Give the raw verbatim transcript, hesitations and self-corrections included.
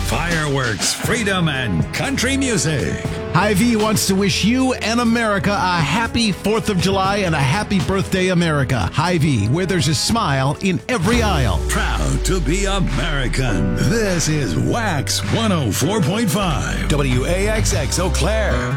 fireworks, freedom, and country music. Hy-Vee wants to wish you and America a happy fourth of July and a happy birthday, America. Hy-Vee, where there's a smile in every aisle. Proud to be American. This is Wax one oh four point five. W A X X Eau Claire.